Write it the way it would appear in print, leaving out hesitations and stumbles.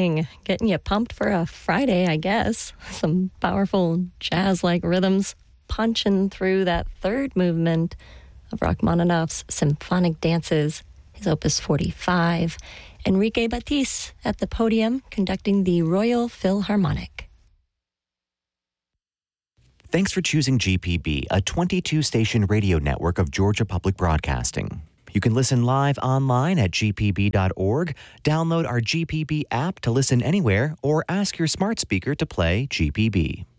morning. Getting you pumped for a Friday, I guess. Some powerful jazz-like rhythms punching through that third movement of Rachmaninoff's Symphonic Dances, his Opus 45. Enrique Batiste at the podium conducting the Royal Philharmonic. Thanks for choosing GPB, a 22-station radio network of Georgia Public Broadcasting. You can listen live online at gpb.org, download our GPB app to listen anywhere, or ask your smart speaker to play GPB.